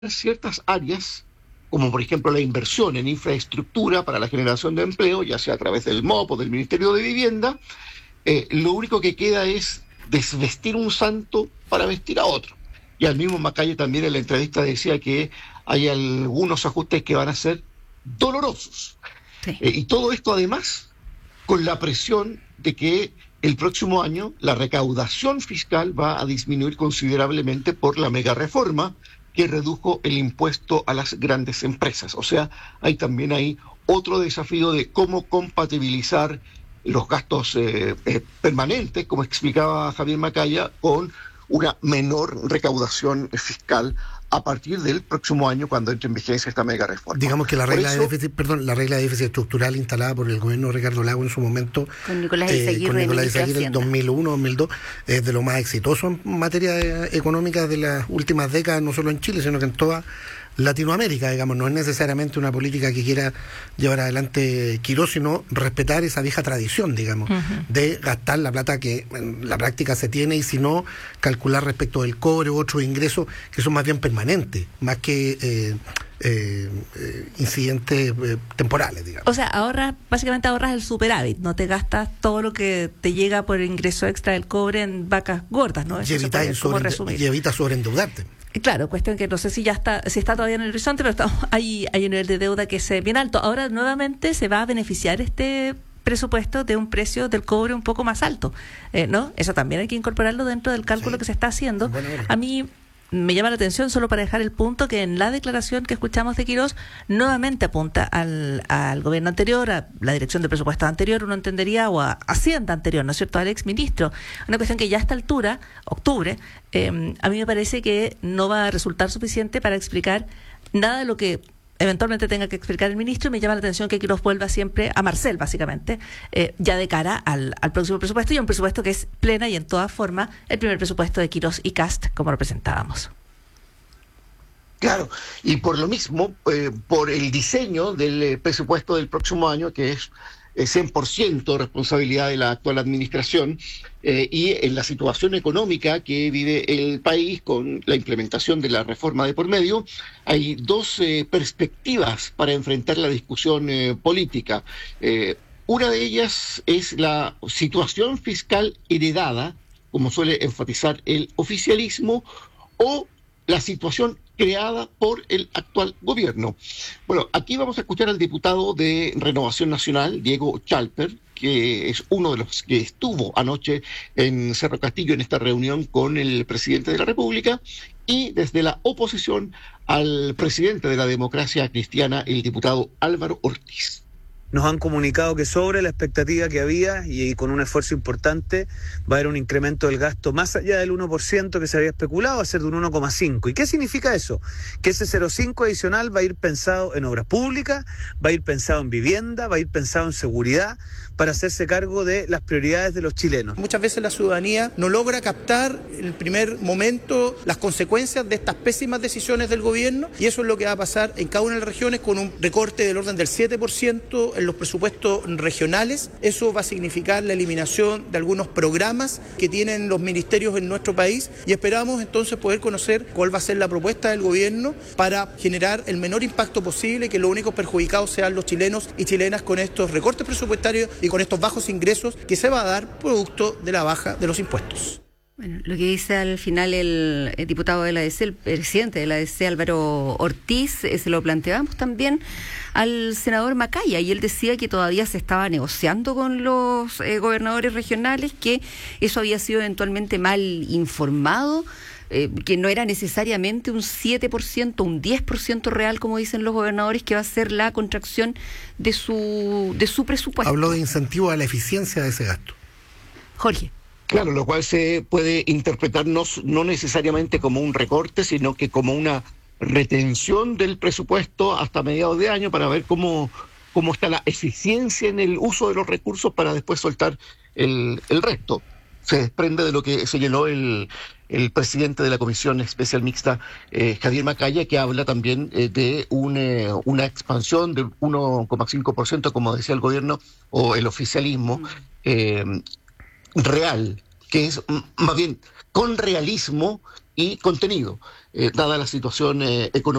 ciertas áreas, como por ejemplo la inversión en infraestructura para la generación de empleo, ya sea a través del MOP o del Ministerio de Vivienda. Lo único que queda es desvestir un santo para vestir a otro. Y al mismo Macaya también en la entrevista decía que hay algunos ajustes que van a ser dolorosos. Sí. Y todo esto además con la presión de que el próximo año la recaudación fiscal va a disminuir considerablemente por la mega reforma que redujo el impuesto a las grandes empresas. O sea, hay también ahí otro desafío de cómo compatibilizar los gastos permanentes, como explicaba Javier Macaya, con una menor recaudación fiscal a partir del próximo año cuando entre en vigencia esta mega reforma. Digamos que la regla de déficit estructural instalada por el gobierno de Ricardo Lagos en su momento con Nicolás Izaguirre en el 2001-2002 es de lo más exitoso en materia económica de las últimas décadas, no solo en Chile, sino que en toda Latinoamérica, digamos. No es necesariamente una política que quiera llevar adelante Quirós, sino respetar esa vieja tradición, digamos, de gastar la plata que en la práctica se tiene, y si no, calcular respecto del cobre u otros ingresos que son más bien permanentes, más que incidentes temporales, digamos. O sea, básicamente ahorras el superávit, no te gastas todo lo que te llega por el ingreso extra del cobre en vacas gordas, ¿no? Y evitas sobreendeudarte. Claro, cuestión que no sé si está todavía en el horizonte, pero hay un nivel de deuda que es bien alto. Ahora nuevamente se va a beneficiar este presupuesto de un precio del cobre un poco más alto, ¿no? Eso también hay que incorporarlo dentro del cálculo que se está haciendo. Bueno. A mí me llama la atención, solo para dejar el punto, que en la declaración que escuchamos de Quirós nuevamente apunta al gobierno anterior, a la dirección de presupuestos anterior, uno entendería, o a Hacienda anterior, ¿no es cierto?, al exministro. Una cuestión que ya a esta altura, octubre, a mí me parece que no va a resultar suficiente para explicar nada de lo que eventualmente tenga que explicar el ministro, y me llama la atención que Quirós vuelva siempre a Marcel, básicamente, ya de cara al próximo presupuesto, y un presupuesto que es plena y en toda forma el primer presupuesto de Quirós y Kast, como lo presentábamos. Claro, y por lo mismo, por el diseño del presupuesto del próximo año, que es 100% responsabilidad de la actual administración, y en la situación económica que vive el país con la implementación de la reforma de por medio, hay dos perspectivas para enfrentar la discusión política. Una de ellas es la situación fiscal heredada, como suele enfatizar el oficialismo, o la situación creada por el actual gobierno. Bueno, aquí vamos a escuchar al diputado de Renovación Nacional, Diego Chalper, que es uno de los que estuvo anoche en Cerro Castillo en esta reunión con el presidente de la República, y desde la oposición al presidente de la Democracia Cristiana, el diputado Álvaro Ortiz. Nos han comunicado que sobre la expectativa que había, y con un esfuerzo importante, va a haber un incremento del gasto más allá del 1% que se había especulado, a ser de un 1,5%. ¿Y qué significa eso? Que ese 0,5 adicional va a ir pensado en obras públicas, va a ir pensado en vivienda, va a ir pensado en seguridad, para hacerse cargo de las prioridades de los chilenos. Muchas veces la ciudadanía no logra captar en el primer momento las consecuencias de estas pésimas decisiones del gobierno, y eso es lo que va a pasar en cada una de las regiones, con un recorte del orden del 7% en los presupuestos regionales. Eso va a significar la eliminación de algunos programas que tienen los ministerios en nuestro país, y esperamos entonces poder conocer cuál va a ser la propuesta del gobierno para generar el menor impacto posible, que los únicos perjudicados sean los chilenos y chilenas con estos recortes presupuestarios y con estos bajos ingresos que se va a dar producto de la baja de los impuestos. Bueno, lo que dice al final el diputado de la ADC, el presidente de la ADC, Álvaro Ortiz, se lo planteamos también al senador Macaya, y él decía que todavía se estaba negociando con los gobernadores regionales, que eso había sido eventualmente mal informado, que no era necesariamente un 7%, un 10% real, como dicen los gobernadores, que va a ser la contracción de su presupuesto. Habló de incentivo a la eficiencia de ese gasto. Jorge. Claro, lo cual se puede interpretar no necesariamente como un recorte, sino que como una retención del presupuesto hasta mediados de año, para ver cómo está la eficiencia en el uso de los recursos, para después soltar el resto. Se desprende de lo que señaló el presidente de la Comisión Especial Mixta, Javier Macaya, que habla también de una expansión del 1,5%, como decía el gobierno o el oficialismo, real, que es más bien con realismo y contenido, dada la situación económica.